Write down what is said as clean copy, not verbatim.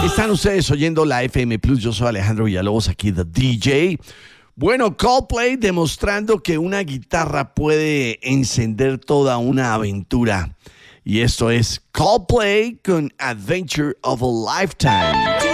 Están ustedes oyendo la FM Plus. Yo soy Alejandro Villalobos, aquí The DJ. Bueno, Coldplay demostrando que una guitarra puede encender toda una aventura. Y esto es Coldplay con Adventure of a Lifetime.